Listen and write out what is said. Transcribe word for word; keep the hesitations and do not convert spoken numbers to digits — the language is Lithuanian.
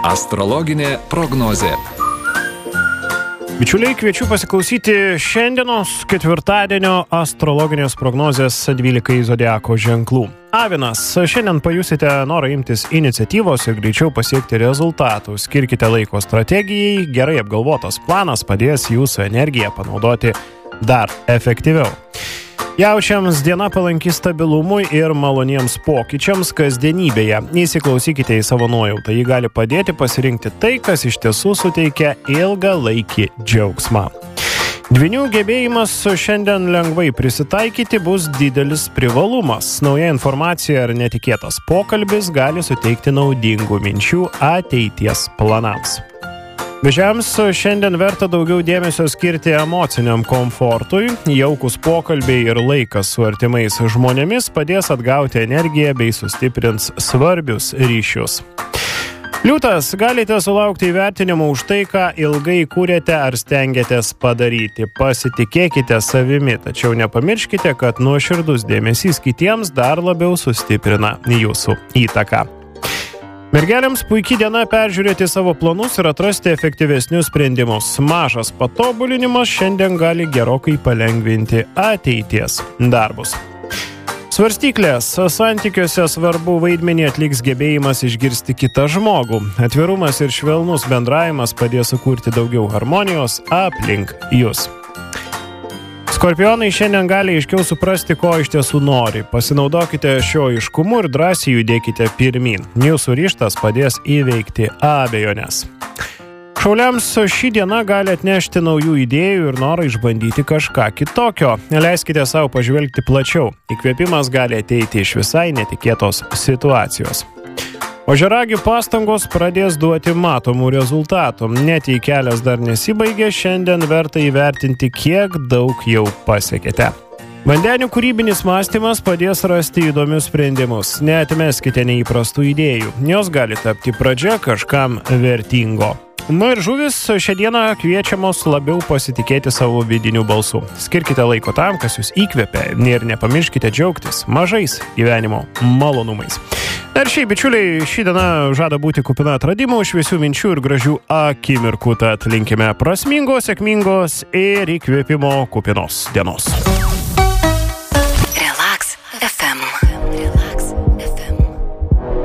Astrologinė prognozė. Bičiuliai, kviečiu pasiklausyti šiandienos ketvirtadienio astrologinės prognozės dvylikai zodiako ženklų. Avinas, šiandien pajusite norą imtis iniciatyvos ir greičiau pasiekti rezultatų. Skirkite laiko strategijai, gerai apgalvotas planas padės jūsų energiją panaudoti dar efektyviau. Jaučiams diena palanki stabilumui ir maloniems pokyčiams kasdienybėje. Įsiklausykite į savo nuojautą, ji gali padėti pasirinkti tai, kas iš tiesų suteikia ilgalaikį džiaugsmą. Dvynių gebėjimas šiandien lengvai prisitaikyti bus didelis privalumas. Nauja informacija ar netikėtas pokalbis gali suteikti naudingų minčių ateities planams. Vėžiams šiandien verta daugiau dėmesio skirti emociniam komfortui, jaukus pokalbiai ir laikas su artimais žmonėmis padės atgauti energiją bei sustiprins svarbius ryšius. Liūtas, galite sulaukti įvertinimų už tai, ką ilgai kūrėte ar stengiatės padaryti. Pasitikėkite savimi, tačiau nepamirškite, kad nuoširdus dėmesys kitiems dar labiau sustiprina jūsų įtaką. Mergelėms puikiai diena peržiūrėti savo planus ir atrasti efektyvesnius sprendimus. Mažas patobulinimas šiandien gali gerokai palengvinti ateities darbus. Svarstyklės, santykiuose svarbu vaidmenį atliks gebėjimas išgirsti kitą žmogų. Atvirumas ir švelnus bendravimas padės sukurti daugiau harmonijos aplink jūs. Skorpionai šiandien gali aiškiau suprasti, ko iš tiesų nori. Pasinaudokite šio aiškumu ir drąsiai judėkite pirmyn. Jūsų ryžtas padės įveikti abejones. Šauliams ši diena gali atnešti naujų idėjų ir norą išbandyti kažką kitokio. Leiskite savo pažvelgti plačiau. Įkvėpimas gali ateiti iš visai netikėtos situacijos. Ožiaragių pastangos pradės duoti matomų rezultatų. Net jei kelias dar nesibaigė, šiandien verta įvertinti, kiek daug jau pasiekėte. Vandenių kūrybinis mąstymas padės rasti įdomius sprendimus. Neatmeskite neįprastų idėjų. Jos gali tapti pradžia kažkam vertingo. Na ir žuvis šią dieną kviečiamos labiau pasitikėti savo vidiniu balsu. Skirkite laiko tam, kas jūs įkvepia, ir nepamirškite džiaugtis mažais gyvenimo malonumais. Ir šiaip, bičiuliai, ši diena žada būti kupina atradimų, šviesių minčių ir gražių akimirkų, tad linkime prasmingos, sėkmingos ir įkvėpimo kupinos dienos.